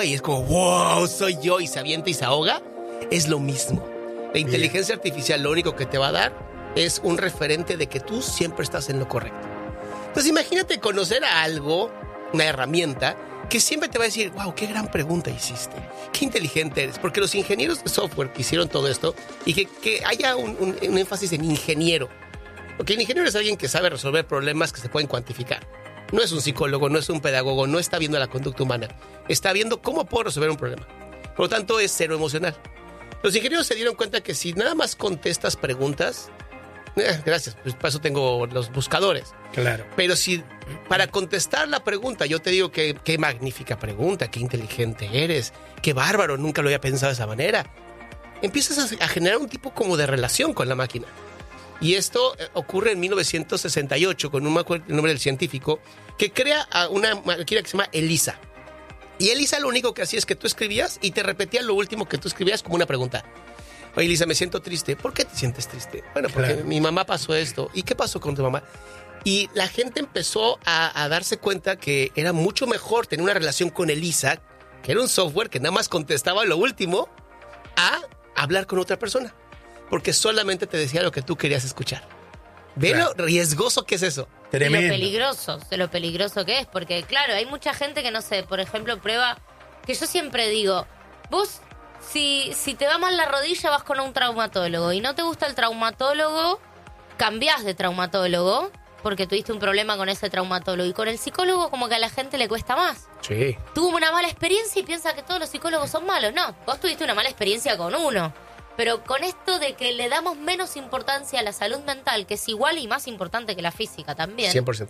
y es como, wow, soy yo, y se avienta y se ahoga. Es lo mismo. La inteligencia artificial lo único que te va a dar es un referente de que tú siempre estás en lo correcto. Entonces imagínate conocer a algo, una herramienta, que siempre te va a decir, wow, qué gran pregunta hiciste, qué inteligente eres. Porque los ingenieros de software que hicieron todo esto, y que haya un énfasis en ingeniero. Porque el ingeniero es alguien que sabe resolver problemas que se pueden cuantificar. No es un psicólogo, no es un pedagogo, no está viendo la conducta humana. Está viendo cómo puedo resolver un problema. Por lo tanto, es cero emocional. Los ingenieros se dieron cuenta que si nada más contestas preguntas, gracias, pues para eso tengo los buscadores. Claro. Pero si para contestar la pregunta yo te digo que qué magnífica pregunta, qué inteligente eres, qué bárbaro, nunca lo había pensado de esa manera, empiezas a generar un tipo como de relación con la máquina. Y esto ocurre en 1968 con un nombre del científico que crea una máquina que se llama ELIZA. Y ELIZA lo único que hacía es que tú escribías y te repetía lo último que tú escribías como una pregunta. Oye, Elisa, me siento triste. ¿Por qué te sientes triste? Bueno, porque mi mamá pasó esto. ¿Y qué pasó con tu mamá? Y la gente empezó a darse cuenta que era mucho mejor tener una relación con ELIZA, que era un software que nada más contestaba lo último, a hablar con otra persona. Porque solamente te decía lo que tú querías escuchar. Ve lo riesgoso que es eso. Tremendo. De lo peligroso que es. Porque, claro, hay mucha gente que, no sé, por ejemplo, prueba... Que yo siempre digo, vos, si te va mal la rodilla, vas con un traumatólogo. Y no te gusta el traumatólogo, cambiás de traumatólogo porque tuviste un problema con ese traumatólogo. Y con el psicólogo como que a la gente le cuesta más. Sí. Tuvo una mala experiencia y piensa que todos los psicólogos son malos. No, vos tuviste una mala experiencia con uno. Pero con esto de que le damos menos importancia a la salud mental, que es igual y más importante que la física también. 100%.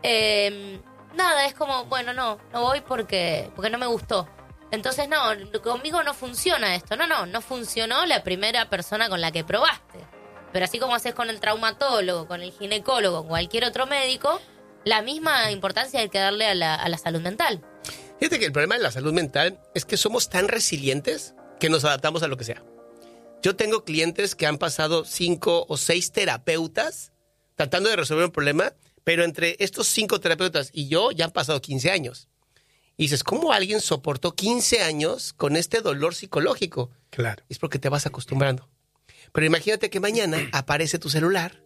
Nada, es como, bueno, no voy porque no me gustó. Entonces, no, conmigo no funciona esto. No funcionó la primera persona con la que probaste. Pero así como haces con el traumatólogo, con el ginecólogo, con cualquier otro médico, la misma importancia hay que darle a la salud mental. Fíjate que el problema de la salud mental es que somos tan resilientes que nos adaptamos a lo que sea. Yo tengo clientes que han pasado 5 o 6 terapeutas tratando de resolver un problema, pero entre estos 5 terapeutas y yo ya han pasado 15 años. Y dices, ¿cómo alguien soportó 15 años con este dolor psicológico? Claro. Es porque te vas acostumbrando. Pero imagínate que mañana aparece tu celular,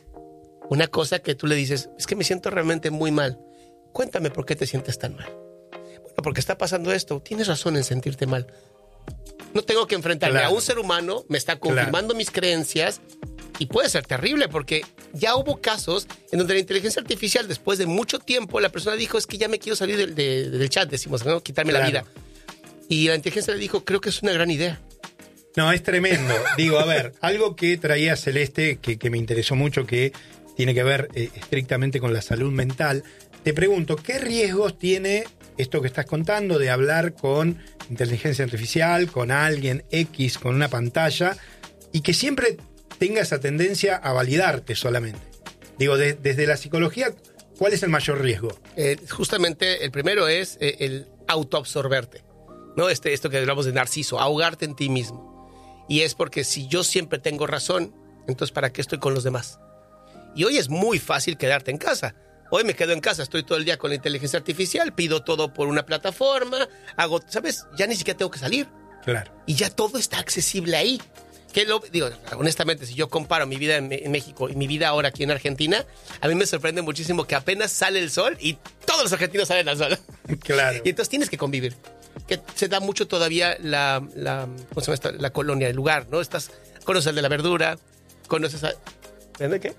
una cosa que tú le dices, es que me siento realmente muy mal. Cuéntame por qué te sientes tan mal. Bueno, porque está pasando esto. Tienes razón en sentirte mal. No tengo que enfrentarme a un ser humano, me está confirmando mis creencias y puede ser terrible porque ya hubo casos en donde la inteligencia artificial, después de mucho tiempo, la persona dijo, es que ya me quiero salir del chat, decimos, ¿no? Quitarme la vida. Y la inteligencia le dijo, creo que es una gran idea. No, es tremendo. Digo, a ver, algo que traía Celeste, que me interesó mucho, que tiene que ver estrictamente con la salud mental. Te pregunto, ¿qué riesgos tiene esto que estás contando de hablar con inteligencia artificial, con alguien X, con una pantalla, y que siempre tenga esa tendencia a validarte solamente? Digo, desde la psicología, ¿cuál es el mayor riesgo? Justamente el primero es el autoabsorberte, ¿no? Esto que hablamos de narciso, ahogarte en ti mismo. Y es porque si yo siempre tengo razón, entonces ¿para qué estoy con los demás? Y hoy es muy fácil quedarte en casa. Hoy me quedo en casa, estoy todo el día con la inteligencia artificial, pido todo por una plataforma, hago, ¿sabes? Ya ni siquiera tengo que salir. Claro. Y ya todo está accesible ahí. Digo, honestamente, si yo comparo mi vida en México y mi vida ahora aquí en Argentina, a mí me sorprende muchísimo que apenas sale el sol y todos los argentinos salen al sol. Claro. Y entonces tienes que convivir. Que se da mucho todavía ¿cómo se llama esta? La colonia, el lugar, ¿no? Conoces el de la verdura, conoces ¿de qué?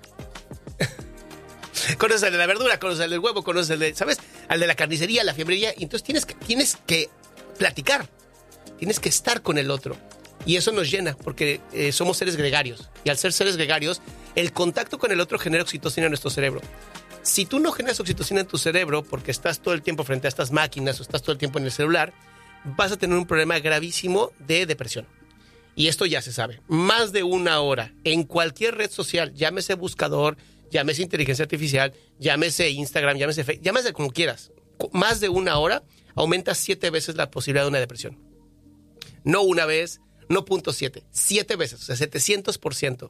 Conoces el de la verdura, conoces el del huevo, conoces el de, ¿sabes? Al de la carnicería, la fiambrería. Y entonces tienes que platicar, tienes que estar con el otro. Y eso nos llena, porque somos seres gregarios. Y al ser seres gregarios, el contacto con el otro genera oxitocina en nuestro cerebro. Si tú no generas oxitocina en tu cerebro porque estás todo el tiempo frente a estas máquinas o estás todo el tiempo en el celular, vas a tener un problema gravísimo de depresión. Y esto ya se sabe. Más de 1 hora en cualquier red social, llámese buscador, llámese inteligencia artificial, llámese Instagram, llámese Facebook, llámese como quieras. Más de 1 hora aumenta 7 veces la posibilidad de una depresión. No una vez, no 0.7, 7 veces, o sea, 700%.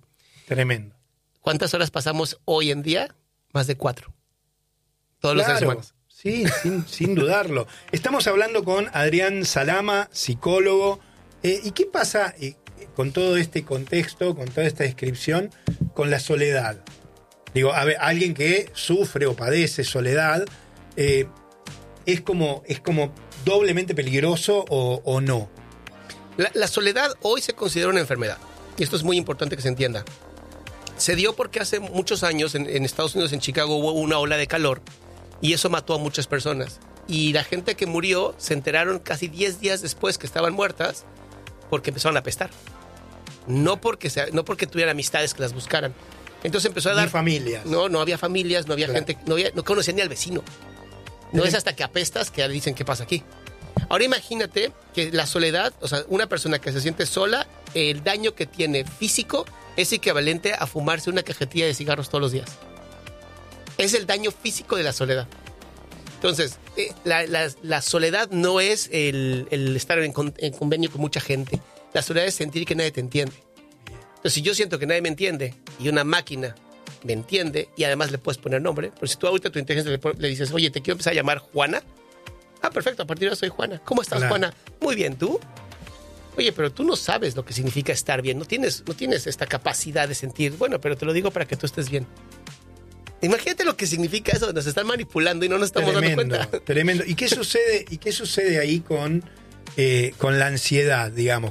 Tremendo. ¿Cuántas horas pasamos hoy en día? Más de 4. Todos los seres humanos. Sí, sin dudarlo. Estamos hablando con Adrián Salama, psicólogo. ¿Y qué pasa con todo este contexto, con toda esta descripción, con la soledad? Digo, a ver, alguien que sufre o padece soledad, ¿es como doblemente peligroso o no? La soledad hoy se considera una enfermedad. Y esto es muy importante que se entienda. Se dio porque hace muchos años en Estados Unidos, en Chicago, hubo una ola de calor y eso mató a muchas personas. Y la gente que murió se enteraron casi 10 días después que estaban muertas porque empezaron a apestar. No porque tuvieran amistades que las buscaran. Entonces empezó a dar... Ni familias. No había familias, no había Claro. gente, no conocían ni al vecino. No es hasta que apestas que dicen qué pasa aquí. Ahora imagínate que la soledad, o sea, una persona que se siente sola, el daño que tiene físico es equivalente a fumarse una cajetilla de cigarros todos los días. Es el daño físico de la soledad. Entonces, la soledad no es el estar en convenio con mucha gente. La soledad es sentir que nadie te entiende. Entonces, si yo siento que nadie me entiende y una máquina me entiende y además le puedes poner nombre, pero si tú ahorita a tu inteligencia le dices, oye, te quiero empezar a llamar Juana. Ah, perfecto, a partir de ahora soy Juana. ¿Cómo estás, Claro. Juana? Muy bien, ¿tú? Oye, pero tú no sabes lo que significa estar bien. No tienes esta capacidad de sentir, bueno, pero te lo digo para que tú estés bien. Imagínate lo que significa eso, nos están manipulando y no nos estamos dando cuenta. Tremendo. ¿Y qué sucede ahí con la ansiedad, digamos?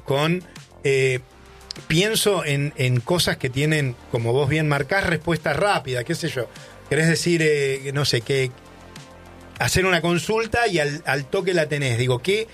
Pienso en cosas que tienen, como vos bien marcás, respuesta rápida, qué sé yo. Querés decir, no sé, que hacer una consulta y al toque la tenés. Digo, ¿qué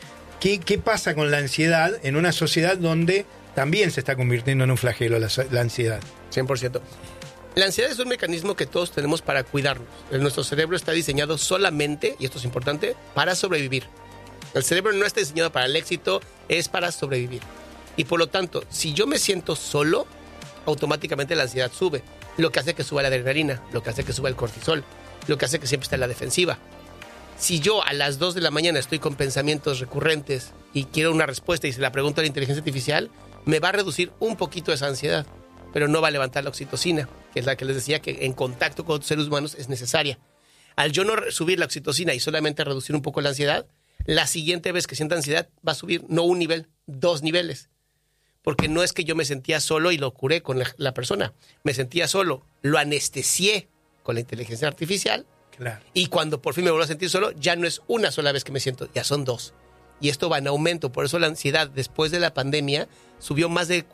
pasa con la ansiedad en una sociedad donde también se está convirtiendo en un flagelo la ansiedad? 100%. La ansiedad es un mecanismo que todos tenemos para cuidarnos. Nuestro cerebro está diseñado solamente, y esto es importante, para sobrevivir. El cerebro no está diseñado para el éxito, es para sobrevivir. Y por lo tanto, si yo me siento solo, automáticamente la ansiedad sube. Lo que hace que suba la adrenalina, lo que hace que suba el cortisol, lo que hace que siempre esté en la defensiva. Si yo a las 2 de la mañana estoy con pensamientos recurrentes y quiero una respuesta y se la pregunto a la inteligencia artificial, me va a reducir un poquito esa ansiedad, pero no va a levantar la oxitocina, que es la que les decía que en contacto con otros seres humanos es necesaria. Al yo no subir la oxitocina y solamente reducir un poco la ansiedad, la siguiente vez que sienta ansiedad va a subir no un nivel, 2 niveles. Porque no es que yo me sentía solo y lo curé con la persona. Me sentía solo, lo anestesié con la inteligencia artificial. Claro. Y cuando por fin me vuelvo a sentir solo, ya no es una sola vez que me siento, ya son 2. Y esto va en aumento. Por eso la ansiedad después de la pandemia subió más de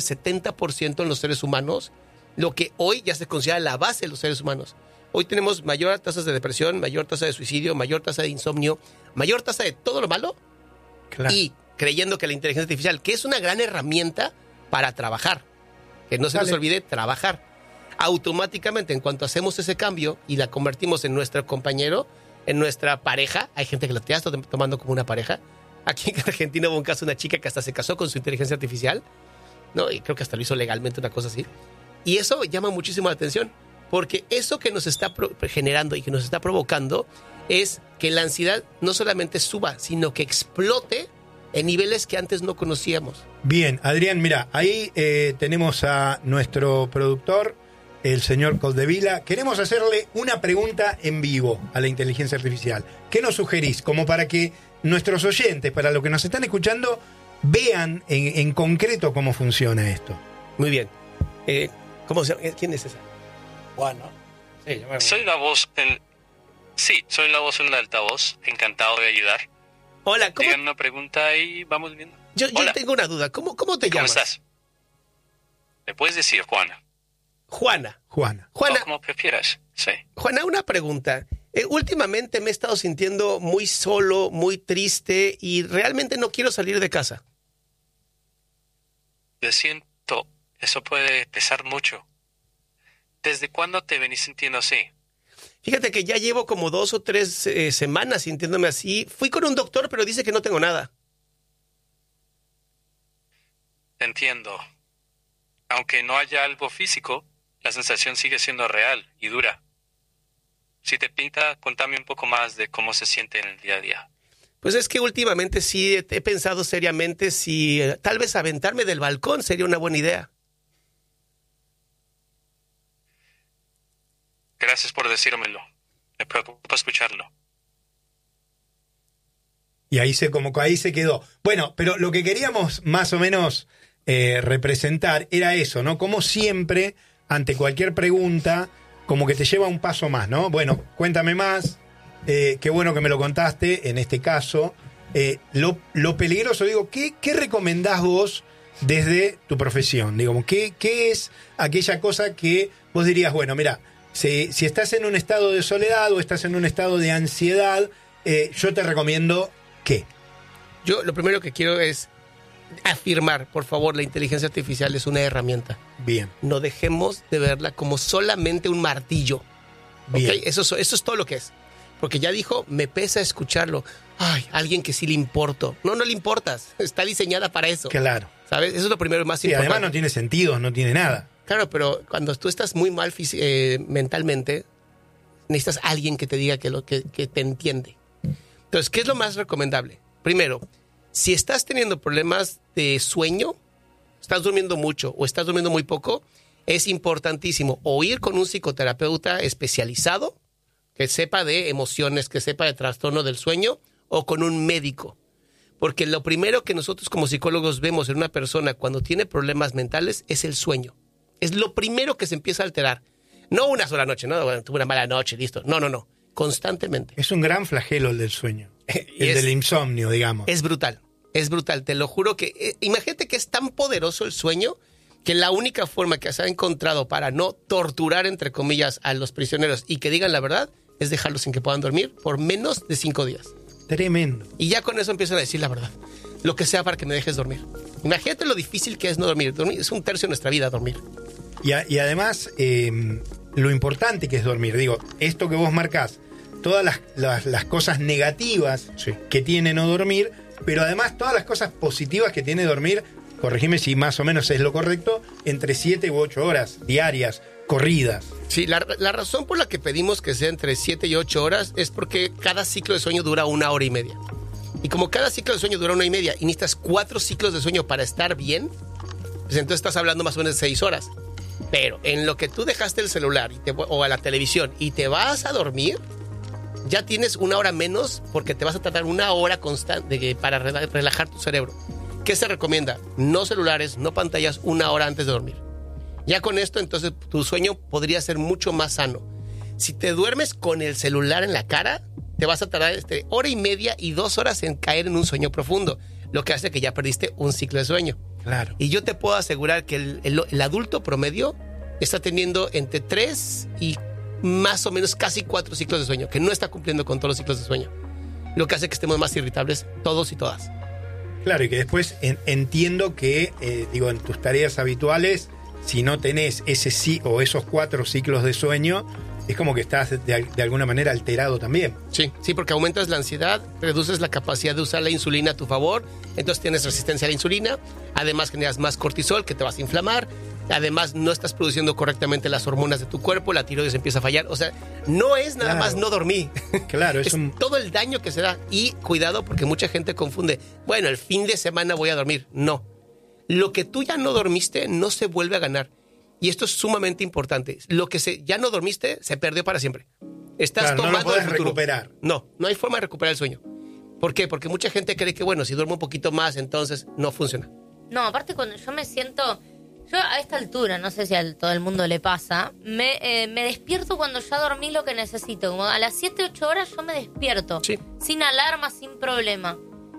70% en los seres humanos, lo que hoy ya se considera la base de los seres humanos. Hoy tenemos mayor tasas de depresión, mayor tasa de suicidio, mayor tasa de insomnio, mayor tasa de todo lo malo. Claro. Y creyendo que la inteligencia artificial, que es una gran herramienta para trabajar, que no se nos olvide trabajar, automáticamente en cuanto hacemos ese cambio y la convertimos en nuestro compañero, en nuestra pareja, hay gente que lo está tomando como una pareja. Aquí en Argentina hubo un caso de una chica que hasta se casó con su inteligencia artificial, ¿no? Y creo que hasta lo hizo legalmente, una cosa así. Y eso llama muchísimo la atención, porque eso que nos está generando y que nos está provocando es que la ansiedad no solamente suba, sino que explote en niveles que antes no conocíamos. Bien, Adrián, mira, ahí tenemos a nuestro productor, el señor Coldevila. Queremos hacerle una pregunta en vivo a la inteligencia artificial. ¿Qué nos sugerís? Como para que nuestros oyentes, para los que nos están escuchando, vean en concreto cómo funciona esto. Muy bien. ¿Cómo se llama? ¿Quién es esa? Juana. Sí, Soy la voz soy la voz en el altavoz. Encantado de ayudar. Hola, ¿cómo? Digan una pregunta y vamos viendo. Yo Hola. tengo una duda. ¿Cómo te ¿Cómo llamas? estás? ¿Me puedes decir, Juana? Juana. Juana. Juana, O como prefieras. Sí. Juana, una pregunta. Últimamente me he estado sintiendo muy solo, muy triste y realmente no quiero salir de casa. Lo siento. Eso puede pesar mucho. ¿Desde cuándo te venís sintiendo así? Fíjate que ya llevo como 2 o 3 semanas sintiéndome así. Fui con un doctor, pero dice que no tengo nada. Entiendo. Aunque no haya algo físico, la sensación sigue siendo real y dura. Si te pinta, contame un poco más de cómo se siente en el día a día. Pues es que últimamente sí he pensado seriamente si tal vez aventarme del balcón sería una buena idea. Gracias por decírmelo. Me preocupa escucharlo. Y ahí se quedó. Bueno, pero lo que queríamos más o menos representar era eso, ¿no? Como siempre, ante cualquier pregunta, como que te lleva un paso más, ¿no? Bueno, cuéntame más, qué bueno que me lo contaste, en este caso. Lo peligroso, digo, ¿qué recomendás vos desde tu profesión? Digo, ¿qué es aquella cosa que vos dirías, bueno, mira, si estás en un estado de soledad o estás en un estado de ansiedad, yo te recomiendo ¿qué? Yo lo primero que quiero es afirmar, por favor, la inteligencia artificial es una herramienta. Bien. No dejemos de verla como solamente un martillo. Bien. ¿Okay? Eso es todo lo que es. Porque ya dijo, me pesa escucharlo. Ay, alguien que sí le importo. No le importas. Está diseñada para eso. Claro. ¿Sabes? Eso es lo primero más Sí, importante. además no tiene sentido, no tiene nada. Claro, pero cuando tú estás muy mal mentalmente, necesitas a alguien que te diga que te entiende. Entonces, ¿qué es lo más recomendable? Primero, si estás teniendo problemas de sueño, estás durmiendo mucho o estás durmiendo muy poco, es importantísimo o ir con un psicoterapeuta especializado que sepa de emociones, que sepa de trastorno del sueño, o con un médico. Porque lo primero que nosotros como psicólogos vemos en una persona cuando tiene problemas mentales es el sueño. Es lo primero que se empieza a alterar. No una sola noche, no, bueno, tuve una mala noche, listo. No. Constantemente. Es un gran flagelo el del sueño. El del insomnio, digamos. Es brutal. Te lo juro que... imagínate que es tan poderoso el sueño que la única forma que se ha encontrado para no torturar, entre comillas, a los prisioneros y que digan la verdad es dejarlos sin que puedan dormir por menos de 5 días. Tremendo. Y ya con eso empiezan a decir la verdad. Lo que sea para que me dejes dormir. Imagínate lo difícil que es no dormir. Dormir es un tercio de nuestra vida, dormir. Y además, lo importante que es dormir. Digo, esto que vos marcás, todas las cosas negativas que tiene no dormir, pero además todas las cosas positivas que tiene dormir, corregime si más o menos es lo correcto, entre 7 u 8 horas diarias, corridas. Sí, la razón por la que pedimos que sea entre 7 y 8 horas es porque cada ciclo de sueño dura 1 hora y media. Y como cada ciclo de sueño dura 1 hora y media y necesitas 4 ciclos de sueño para estar bien, pues entonces estás hablando más o menos de 6 horas. Pero en lo que tú dejaste el celular o a la televisión y te vas a dormir, ya tienes 1 hora menos porque te vas a tardar 1 hora constante para relajar tu cerebro. ¿Qué se recomienda? No celulares, no pantallas 1 hora antes de dormir. Ya con esto, entonces, tu sueño podría ser mucho más sano. Si te duermes con el celular en la cara, te vas a tardar 1 hora y media y 2 horas en caer en un sueño profundo, lo que hace que ya perdiste un ciclo de sueño. Claro. Y yo te puedo asegurar que el adulto promedio está teniendo entre 3 y más o menos casi 4 ciclos de sueño, que no está cumpliendo con todos los ciclos de sueño, lo que hace que estemos más irritables todos y todas. Claro, y que después entiendo que, en tus tareas habituales, si no tenés o esos 4 ciclos de sueño, es como que estás de alguna manera alterado también. Sí, porque aumentas la ansiedad, reduces la capacidad de usar la insulina a tu favor, entonces tienes resistencia a la insulina, además generas más cortisol que te vas a inflamar, además no estás produciendo correctamente las hormonas de tu cuerpo, la tiroides empieza a fallar, o sea, no es nada más no dormir. Claro, es todo el daño que se da. Y cuidado porque mucha gente confunde, bueno, el fin de semana voy a dormir. No, lo que tú ya no dormiste no se vuelve a ganar. Y esto es sumamente importante. Lo que ya no dormiste se perdió para siempre. Estás tomando no lo puedes el futuro. Recuperar. No hay forma de recuperar el sueño. ¿Por qué? Porque mucha gente cree que, bueno, si duermo un poquito más, entonces no funciona. No, aparte cuando yo me siento... Yo a esta altura, no sé si a todo el mundo le pasa, me despierto cuando ya dormí lo que necesito. Como a las 7, 8 horas yo me despierto. Sí. Sin alarma, sin problema.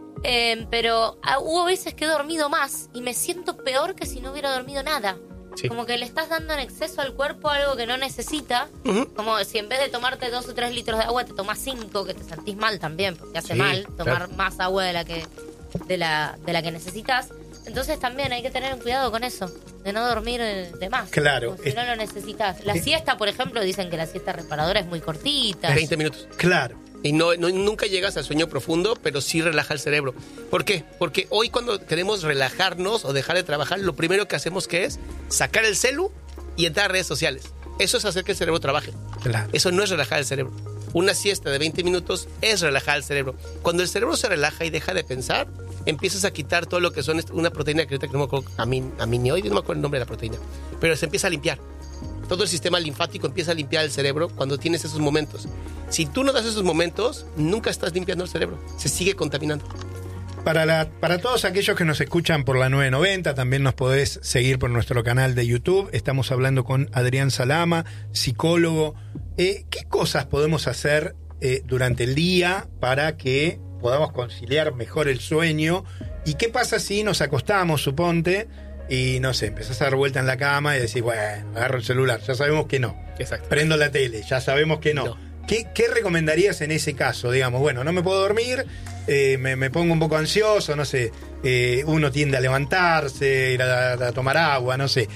Pero hubo veces que he dormido más y me siento peor que si no hubiera dormido nada. Sí. Como que le estás dando en exceso al cuerpo algo que no necesita. Uh-huh. Como si en vez de tomarte 2 o 3 litros de agua te tomas 5, que te sentís mal también, porque hace mal tomar más agua de la que necesitas. Entonces también hay que tener cuidado con eso, de no dormir de más. Claro. Si no lo necesitas. La siesta, por ejemplo, dicen que la siesta reparadora es muy cortita. 20 minutos. Claro. Y nunca llegas al sueño profundo, pero sí relaja el cerebro. ¿Por qué? Porque hoy cuando queremos relajarnos o dejar de trabajar, lo primero que hacemos que es sacar el celu y entrar a redes sociales. Eso es hacer que el cerebro trabaje. Claro. Eso no es relajar el cerebro. Una siesta de 20 minutos es relajar el cerebro. Cuando el cerebro se relaja y deja de pensar, empiezas a quitar todo lo que son una proteína que no me acuerdo, aminoide, no me acuerdo el nombre de la proteína, pero se empieza a limpiar. todo el sistema linfático empieza a limpiar el cerebro cuando tienes esos momentos. Si tú no das esos momentos, nunca estás limpiando el cerebro. Se sigue contaminando. Para todos aquellos que nos escuchan por la 990, también nos podés seguir por nuestro canal de YouTube. Estamos hablando con Adrián Salama, psicólogo. ¿Qué cosas podemos hacer durante el día para que podamos conciliar mejor el sueño? ¿Y qué pasa si nos acostamos, suponte, y no sé, empezás a dar vuelta en la cama y decís, bueno, agarro el celular, ya sabemos que no. Exacto. Prendo la tele, ya sabemos que no. ¿Qué recomendarías en ese caso? Digamos, bueno, no me puedo dormir, me pongo un poco ansioso, no sé, uno tiende a levantarse, ir a tomar agua, no sé.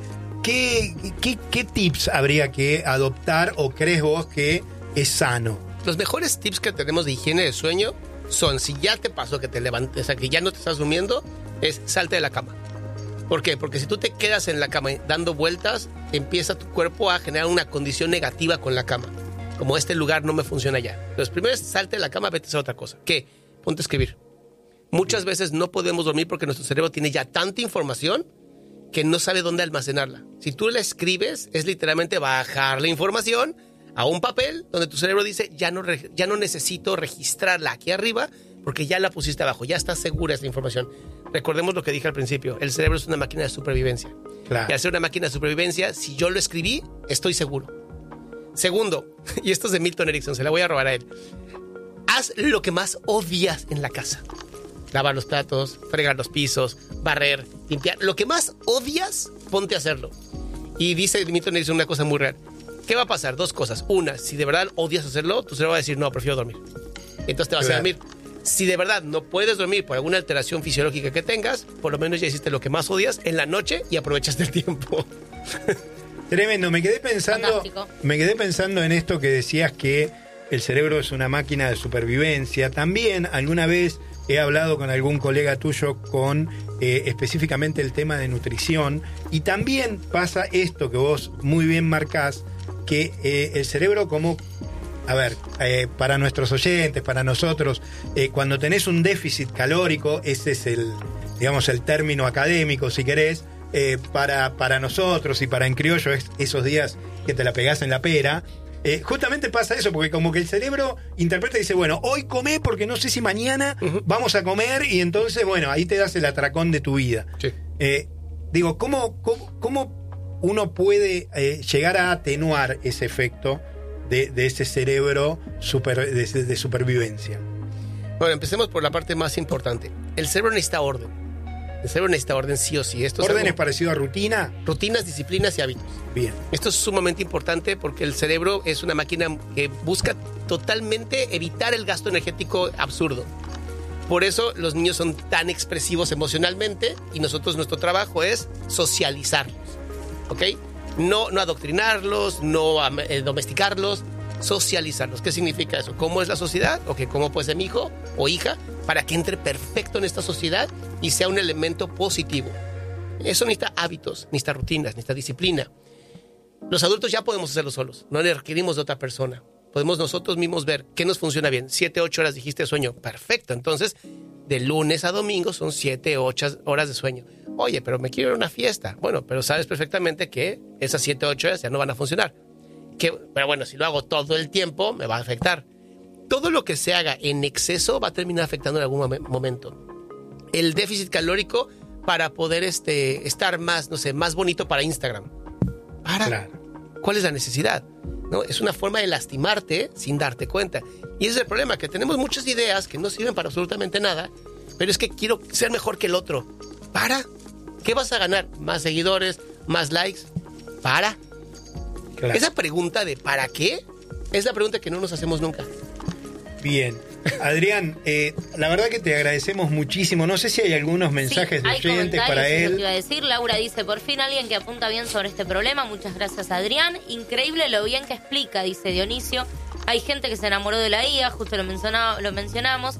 ¿Qué tips habría que adoptar o crees vos que es sano? Los mejores tips que tenemos de higiene de sueño son, si ya te pasó que te levantes, o sea, que ya no te estás durmiendo, es salte de la cama. ¿Por qué? Porque si tú te quedas en la cama dando vueltas, empieza tu cuerpo a generar una condición negativa con la cama. Como este lugar no me funciona ya. Entonces, primero es salte de la cama, vete a hacer otra cosa. ¿Qué? Ponte a escribir. Muchas veces no podemos dormir porque nuestro cerebro tiene ya tanta información que no sabe dónde almacenarla. Si tú la escribes, es literalmente bajar la información a un papel donde tu cerebro dice, ya no necesito registrarla aquí arriba porque ya la pusiste abajo, ya está segura esa información. Recordemos lo que dije al principio, el cerebro es una máquina de supervivencia. Claro. Y al ser una máquina de supervivencia, si yo lo escribí, estoy seguro. Segundo, y esto es de Milton Erickson, se la voy a robar a él. Haz lo que más odias en la casa. Lavar los platos, fregar los pisos, barrer, limpiar. Lo que más odias, ponte a hacerlo. Y dice Milton Erickson una cosa muy real. ¿Qué va a pasar? Dos cosas. Una, si de verdad odias hacerlo, tu cerebro va a decir, no, prefiero dormir. Entonces te vas a dormir. Si de verdad no puedes dormir por alguna alteración fisiológica que tengas, por lo menos ya hiciste lo que más odias en la noche y aprovechaste el tiempo. Tremendo, me quedé pensando en esto que decías, que el cerebro es una máquina de supervivencia. También alguna vez he hablado con algún colega tuyo con específicamente el tema de nutrición, y también pasa esto que vos muy bien marcás, que el cerebro, como, a ver, para nuestros oyentes, para nosotros, cuando tenés un déficit calórico, ese es el término académico, si querés, para nosotros y para en criollo es esos días que te la pegás en la pera. Justamente pasa eso, porque como que el cerebro interpreta y dice, bueno, hoy comé porque no sé si mañana vamos a comer, y entonces, bueno, ahí te das el atracón de tu vida. Sí. Digo, ¿cómo uno puede llegar a atenuar ese efecto de ese cerebro de supervivencia? Bueno, empecemos por la parte más importante. El cerebro necesita orden. El cerebro necesita orden sí o sí. ¿Orden es parecido a rutina? Rutinas, disciplinas y hábitos. Bien. Esto es sumamente importante porque el cerebro es una máquina que busca totalmente evitar el gasto energético absurdo. Por eso los niños son tan expresivos emocionalmente, y nuestro trabajo es socializarlos. ¿Ok? No adoctrinarlos, no domesticarlos, socializarlos. ¿Qué significa eso? ¿Cómo es la sociedad? ¿O cómo puede ser mi hijo o hija para que entre perfecto en esta sociedad y sea un elemento positivo? Eso necesita hábitos, necesita rutinas, necesita disciplina. Los adultos ya podemos hacerlo solos, no le requerimos de otra persona. Podemos nosotros mismos ver qué nos funciona bien. 7, 8 horas dijiste de sueño, perfecto. Entonces, de lunes a domingo son 7, 8 horas de sueño. Oye, pero me quiero ir a una fiesta. Bueno, pero sabes perfectamente que esas 7, 8 horas ya no van a funcionar. Pero bueno, si lo hago todo el tiempo, me va a afectar. Todo lo que se haga en exceso va a terminar afectando en algún momento. El déficit calórico para poder estar más bonito para Instagram. Claro. ¿Cuál es la necesidad? ¿No? Es una forma de lastimarte sin darte cuenta. Y ese es el problema, que tenemos muchas ideas que no sirven para absolutamente nada, pero es que quiero ser mejor que el otro. ¿Para? ¿Qué vas a ganar? ¿Más seguidores? ¿Más likes? ¿Para? Claro. Esa pregunta de ¿para qué? Es la pregunta que no nos hacemos nunca. Bien. Adrián, la verdad que te agradecemos muchísimo. No sé si hay algunos mensajes de oyentes para él. Lo que iba a decir. Laura dice, por fin alguien que apunta bien sobre este problema. Muchas gracias, Adrián. Increíble lo bien que explica, dice Dionisio. Hay gente que se enamoró de la IA, justo lo mencionamos.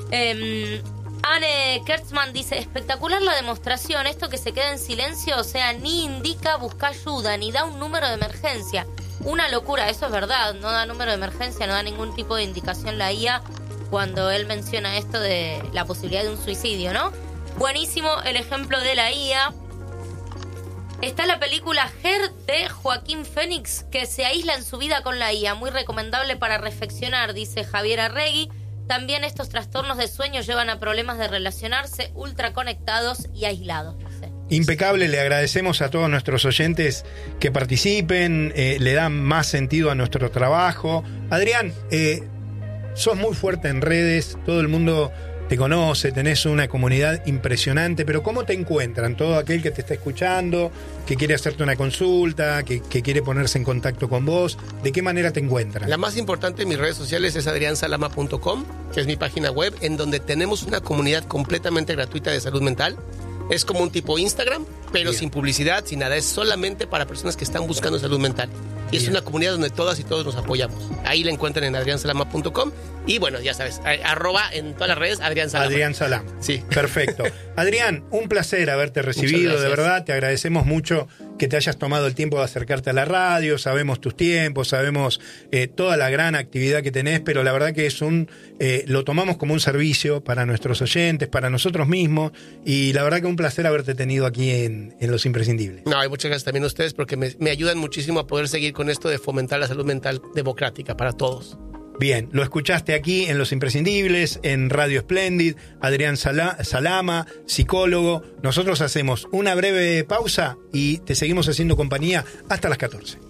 Anne Kurtzman dice, espectacular la demostración, esto que se queda en silencio, o sea, ni indica buscar ayuda, ni da un número de emergencia. Una locura, eso es verdad, no da número de emergencia, no da ningún tipo de indicación la IA cuando él menciona esto de la posibilidad de un suicidio, ¿no? Buenísimo el ejemplo de la IA. Está la película Her de Joaquín Phoenix, que se aísla en su vida con la IA. Muy recomendable para reflexionar, dice Javier Arregui. También estos trastornos de sueño llevan a problemas de relacionarse, ultraconectados y aislados. Dice. Impecable, le agradecemos a todos nuestros oyentes que participen, le dan más sentido a nuestro trabajo. Adrián, sos muy fuerte en redes, todo el mundo te conoce, tenés una comunidad impresionante, pero ¿cómo te encuentran? Todo aquel que te está escuchando, que quiere hacerte una consulta, que quiere ponerse en contacto con vos, ¿de qué manera te encuentran? La más importante en mis redes sociales es adriansalama.com, que es mi página web, en donde tenemos una comunidad completamente gratuita de salud mental. Es como un tipo Instagram, pero sin publicidad, sin nada. Es solamente para personas que están buscando salud mental. Y es una comunidad donde todas y todos nos apoyamos. Ahí la encuentran en adriansalama.com. Y bueno, ya sabes, @ en todas las redes, Adrián Salama. Adrián Salama. Sí. Perfecto. Adrián, un placer haberte recibido, de verdad. Te agradecemos mucho que te hayas tomado el tiempo de acercarte a la radio. Sabemos tus tiempos, sabemos toda la gran actividad que tenés, pero la verdad que es lo tomamos como un servicio para nuestros oyentes, para nosotros mismos. Y la verdad que un placer haberte tenido aquí en Los Imprescindibles. No, y muchas gracias también a ustedes porque me ayudan muchísimo a poder seguir con esto de fomentar la salud mental democrática para todos. Bien, lo escuchaste aquí en Los Imprescindibles, en Radio Splendid, Adrián Salama, psicólogo. Nosotros hacemos una breve pausa y te seguimos haciendo compañía hasta las 14.